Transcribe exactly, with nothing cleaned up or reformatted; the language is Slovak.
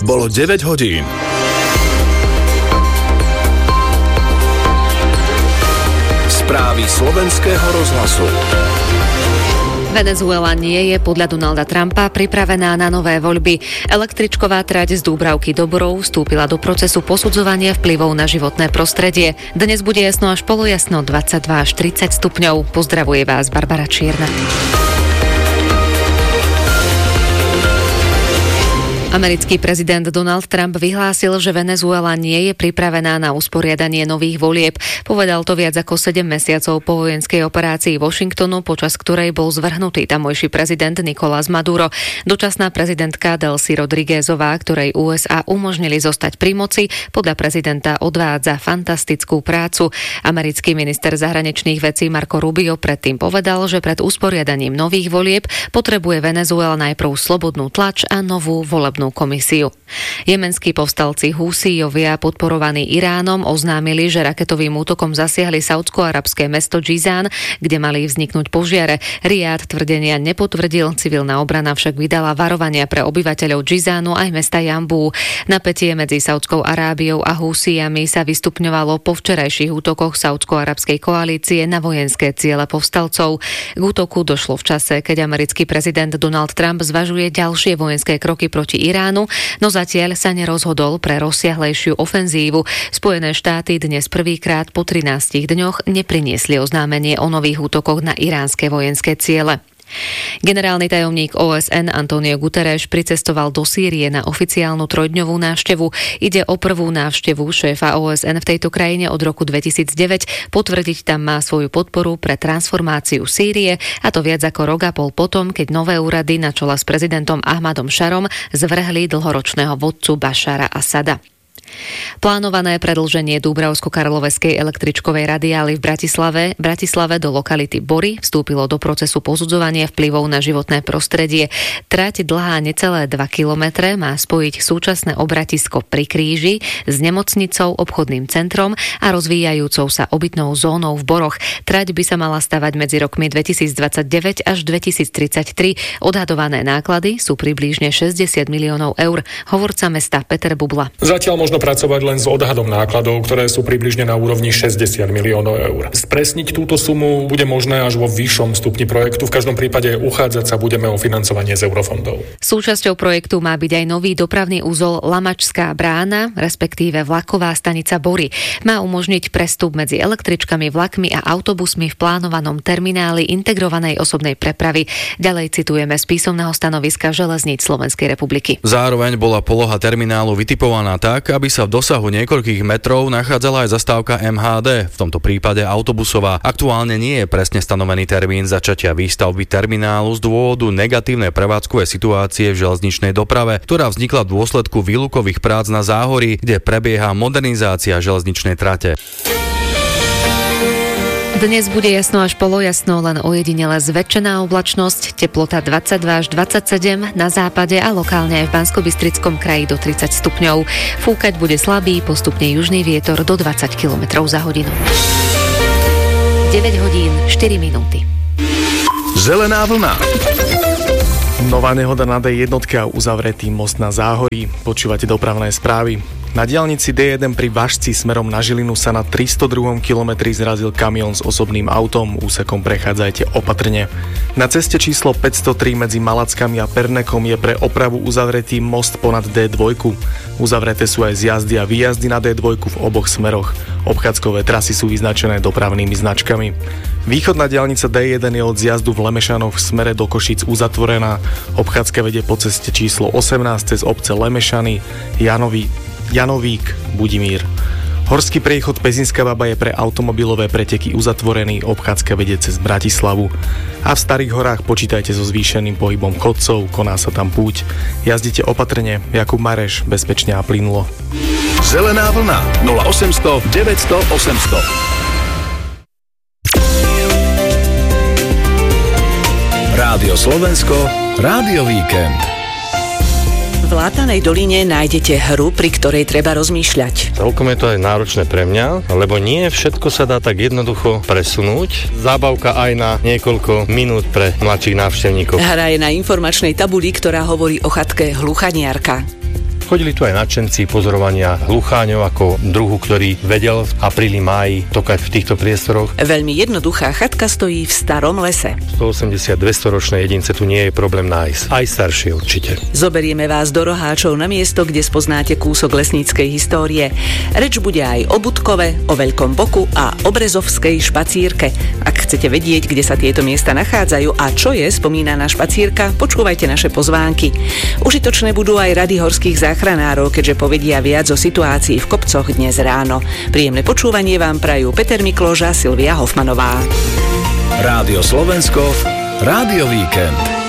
Bolo deväť hodín. Správy slovenského rozhlasu. Venezuela nie je podľa Donalda Trumpa pripravená na nové voľby. Električková trať z Dúbravky do Borov vstúpila do procesu posudzovania vplyvov na životné prostredie. Dnes bude jasno až polojasno, dvadsaťdva až tridsať stupňov. Pozdravuje vás Barbara Čierna. Americký prezident Donald Trump vyhlásil, že Venezuela nie je pripravená na usporiadanie nových volieb. Povedal to viac ako sedem mesiacov po vojenskej operácii Washingtonu, počas ktorej bol zvrhnutý tamojší prezident Nicolás Maduro. Dočasná prezidentka Delcy Rodríguezová, ktorej ú es á umožnili zostať pri moci, podľa prezidenta odvádza fantastickú prácu. Americký minister zahraničných vecí Marco Rubio predtým povedal, že pred usporiadaním nových volieb potrebuje Venezuela najprv slobodnú tlač a novú volebnú komisiu. Jemenskí povstalci Húsijovia podporovaní Iránom oznámili, že raketovým útokom zasiahli saúdsko-arabské mesto Džizán, kde mali vzniknúť požiare. Riad tvrdenia nepotvrdil, civilná obrana však vydala varovania pre obyvateľov Džizánu aj mesta Jambú. Napätie medzi Saudskou Arábiou a Húsijami sa vystupňovalo po včerajších útokoch saúdsko-arabskej koalície na vojenské ciele povstalcov. K útoku došlo v čase, keď americký prezident Donald Trump zvažuje ďalšie vojenské kroky proti Iránu, no zatiaľ sa nerozhodol pre rozsiahlejšiu ofenzívu. Spojené štáty dnes prvýkrát po trinástich dňoch nepriniesli oznámenie o nových útokoch na iránske vojenské ciele. Generálny tajomník ó es en Antonio Guterres pricestoval do Sýrie na oficiálnu trojdňovú návštevu. Ide o prvú návštevu šéfa ó es en v tejto krajine od roku dvetisícdeväť. Potvrdiť tam má svoju podporu pre transformáciu Sýrie, a to viac ako rok a pol potom, keď nové úrady na čele s prezidentom Ahmadom Šarom zvrhli dlhoročného vodcu Bašara Asada. Plánované predĺženie Dúbravsko-Karloveskej električkovej radiály v Bratislave, Bratislave do lokality Bory vstúpilo do procesu posudzovania vplyvov na životné prostredie. Trať dlhá necelé dva kilometre má spojiť súčasné obratisko pri kríži s nemocnicou, obchodným centrom a rozvíjajúcou sa obytnou zónou v Boroch. Trať by sa mala stavať medzi rokmi dvetisícdvadsaťdeväť až dvetisíctridsaťtri. Odhadované náklady sú približne šesťdesiat miliónov eur. Hovorca mesta Peter Bubla. Zatiaľ možno pracovať len s odhadom nákladov, ktoré sú približne na úrovni šesťdesiat miliónov eur. Spresniť túto sumu bude možné až vo vyššom stupni projektu. V každom prípade uchádzať sa budeme o financovanie z eurofondov. Súčasťou projektu má byť aj nový dopravný úzol Lamačská brána, respektíve vlaková stanica Bory. Má umožniť prestup medzi električkami, vlakmi a autobusmi v plánovanom termináli integrovanej osobnej prepravy. Ďalej citujeme z písomného stanoviska Železníc Slovenskej republiky. Zároveň bola poloha terminálu vytipovaná tak, aby sa v dosahu niekoľkých metrov nachádzala aj zastávka em há dé, v tomto prípade autobusová. Aktuálne nie je presne stanovený termín začatia výstavby terminálu z dôvodu negatívnej prevádzkovej situácie v železničnej doprave, ktorá vznikla v dôsledku výlukových prác na Záhorí, kde prebieha modernizácia železničnej trate. Dnes bude jasno až polojasno, len ojedinele zväčšená oblačnosť, teplota dvadsaťdva až dvadsaťsedem na západe a lokálne aj v Banskobystrickom kraji do tridsať stupňov. Fúkať bude slabý, postupne južný vietor do dvadsať kilometrov za hodinu. deväť hodín štyri minúty. Zelená vlna. Nová nehoda na dé jedna a uzavretý most na Záhorí. Počúvate dopravné správy. Na diaľnici dé jeden pri Važci smerom na Žilinu sa na tristodruhom kilometri zrazil kamión s osobným autom. Úsekom prechádzajte opatrne. Na ceste číslo päťstotri medzi Malackami a Pernekom je pre opravu uzavretý most ponad dé dva. Uzavreté sú aj zjazdy a výjazdy na dé dva v oboch smeroch. Obchádzkové trasy sú vyznačené dopravnými značkami. Východná diaľnica dé jeden je od zjazdu v Lemešanoch v smere do Košíc uzatvorená. Obchádzka vedie po ceste číslo osemnásť cez obce Lemešany, Janovi, Janovík, Budimír. Horský priechod Pezinská Baba je pre automobilové preteky uzatvorený, obchádzka vedie cez Bratislavu. A v Starých horách počítajte so zvýšeným pohybom chodcov, koná sa tam púť. Jazdite opatrne, Jakub Mareš, bezpečne a plynulo. Zelená vlna nula osemsto deväťsto osemsto. Rádio Slovensko, Rádio Víkend. V Látanej doline nájdete hru, pri ktorej treba rozmýšľať. Celkom je to aj náročné pre mňa, lebo nie všetko sa dá tak jednoducho presunúť. Zábavka aj na niekoľko minút pre mladších návštevníkov. Hra je na informačnej tabuli, ktorá hovorí o chatke Hluchaniarka. Chodili tu aj nadšenci pozorovania hlucháňov ako druhu, ktorý vedel v apríli, máji tokať v týchto priestoroch. Veľmi jednoduchá chatka stojí v starom lese. stoosemdesiat dvesto ročné jedince tu nie je problém nájsť. Aj staršie určite. Zoberieme vás do Roháčov na miesto, kde spoznáte kúsok lesníckej histórie. Reč bude aj o Budkove, o Veľkom Boku a o Brezovskej špacírke. Ak chcete vedieť, kde sa tieto miesta nachádzajú a čo je spomínaná špacírka, počúvajte naše pozvánky. Užitočné budú aj rady horských záchranárov, keďže povedia viac o situácii v kopcoch dnes ráno. Príjemné počúvanie vám prajú Peter Mikloš a Silvia Hofmanová. Rádio Slovensko, Rádio Víkend.